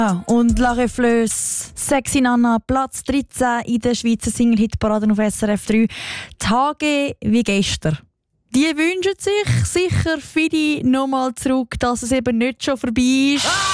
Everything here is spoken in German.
Und La Refleuse, Sexy Nana, Platz 13 in der Schweizer Single-Hit-Parade auf SRF 3. Tage wie gestern. Die wünschen sich sicher viele nochmal zurück, dass es eben nicht schon vorbei ist.